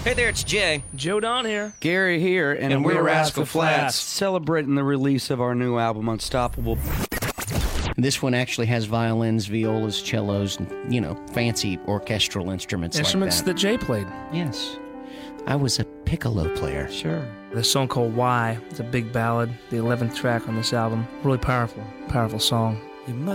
Hey there, it's Jay. Joe Don here. Gary here, And we're Rascal Flatts. celebrating the release of our new album, Unstoppable. This one actually has violins, violas, cellos, and, fancy orchestral instruments Instruments like that Jay played. Yes. I was a piccolo player. Sure. There's a song called Why. It's a big ballad, the 11th track on this album. Really powerful song.